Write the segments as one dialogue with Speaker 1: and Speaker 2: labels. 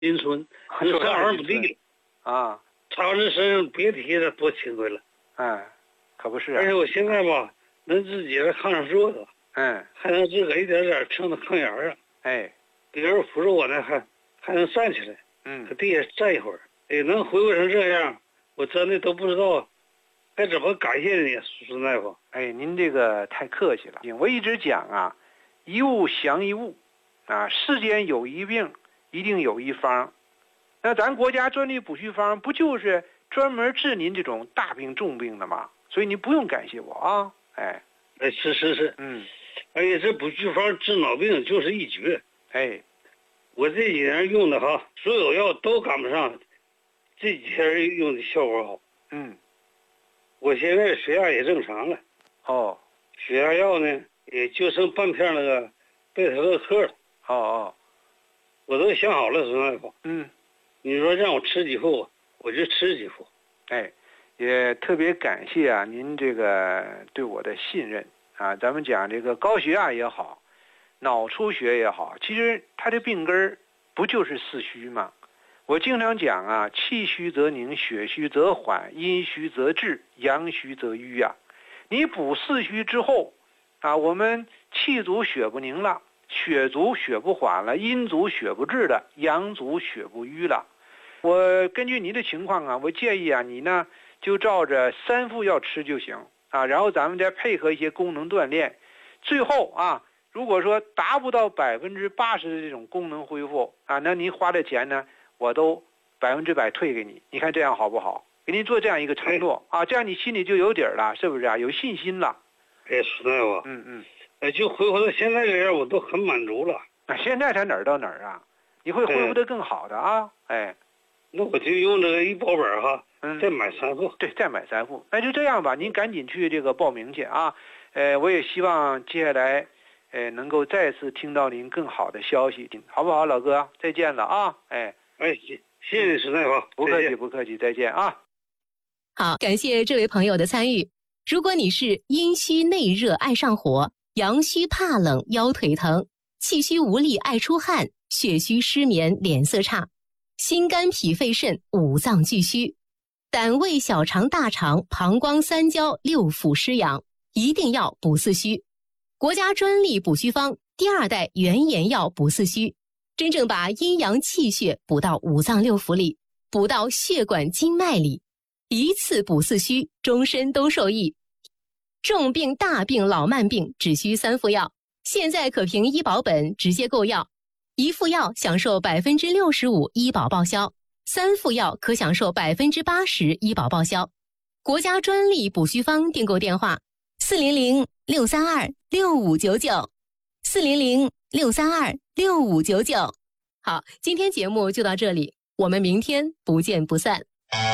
Speaker 1: 邻村，那3亩地
Speaker 2: 啊，
Speaker 1: 插完这身上别提了多勤快了。
Speaker 2: 可不是、
Speaker 1: 而且我现在吧，能自己在炕上坐着，还能自个一点点蹭到炕沿上，别人扶着我呢，还能站起来，搁地下站一会儿，能恢复成这样，我真的都不知道该怎么感谢你，孙大夫。
Speaker 2: 您这个太客气了。我一直讲啊，一物降一物，世间有一病，一定有一方。那咱国家专利补虚方不就是专门治您这种大病重病的吗？所以你不用感谢我啊。
Speaker 1: 是，而且这补虚方治脑病就是一绝。我这几年用的哈，所有药都赶不上这几天用的效果好。我现在血压也正常了。血压药呢也就剩半片那个贝塔洛克了。我都想好了，孙大夫。你说让我吃几副，我就吃几副。
Speaker 2: 也特别感谢啊您这个对我的信任啊。咱们讲这个高血压也好，脑出血也好，其实它的病根不就是四虚吗？我经常讲啊，气虚则凝，血虚则缓，阴虚则滞，阳虚则瘀啊。你补四虚之后啊，我们气足血不凝了，血足血不缓了，阴足血不滞了，阳足血不瘀了。我根据您的情况啊，我建议啊，你呢就照着3副药吃就行啊，然后咱们再配合一些功能锻炼，最后啊，如果说达不到80%的这种功能恢复啊，那您花的钱呢，我都100%退给你。你看这样好不好？给您做这样一个承诺啊，这样你心里就有底儿了，是不是啊？有信心了。
Speaker 1: 孙大夫，就恢复到现在这样，我都很满足了。
Speaker 2: 现在才哪儿到哪儿啊？你会恢复得更好的啊。
Speaker 1: 那我就用这个医保本哈，再买3副。
Speaker 2: 对，再买3副。那就这样吧，您赶紧去这个报名去啊。我也希望接下来能够再次听到您更好的消息，好不好，老哥？再见了啊。
Speaker 1: 谢谢孙大夫。
Speaker 2: 不客气，再见啊。
Speaker 3: 好，感谢这位朋友的参与。如果你是阴虚内热爱上火，阳虚怕冷腰腿疼，气虚无力爱出汗，血虚失眠脸色差，心肝脾肺肾5脏俱虚，胆胃小肠大肠膀胱3焦6腑失养，一定要补四虚。国家专利补虚方第2代原研药补四虚，真正把阴阳气血补到5脏6腑里，补到血管经脉里，一次补四虚，终身都受益。重病大病老慢病只需3副药，现在可凭医保本直接购药，1副药享受65%医保报销，3副药可享受80%医保报销。国家专利补虚方订购电话400-632-6599，400-632-6599。好，今天节目就到这里，我们明天不见不散。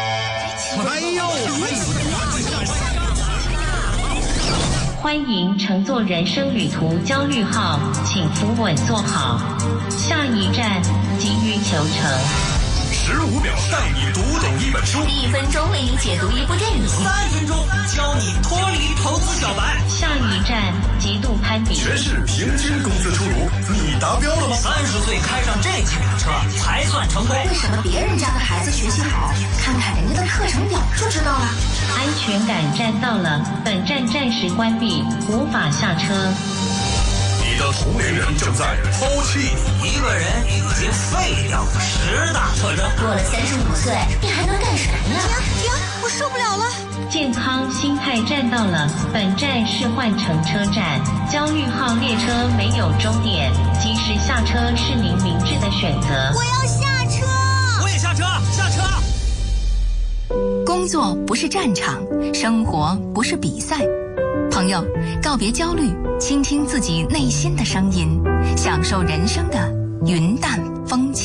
Speaker 4: 欢迎乘坐人生旅途焦虑号，请扶稳坐好，下一站急于求成。
Speaker 5: 15秒带你读懂一本书
Speaker 6: ，1分钟为你解读一部电影
Speaker 5: ，3分钟教你脱离投资小白。
Speaker 4: 下一站极度攀比，
Speaker 5: 全市平均工资出炉，你达标了吗
Speaker 7: ？30岁开上这几辆车才算成功。
Speaker 6: 为什么别人家的孩子学习好？看看人家的课程表就知道了。
Speaker 4: 安全感站到了，本站暂时关闭，无法下车。
Speaker 5: 你的同龄人正在抛弃
Speaker 7: 你，一个人已经废掉10大特征。
Speaker 6: 过了35岁，你还能干什么呀？
Speaker 8: 停！我受不了了。
Speaker 4: 健康心态站到了，本站是换乘车站，焦虑号列车没有终点，及时下车是您明智的选择。
Speaker 8: 我要下车！
Speaker 7: 我也下车！下车！
Speaker 9: 工作不是战场，生活不是比赛。朋友，告别焦虑，倾听自己内心的声音，享受人生的云淡风轻。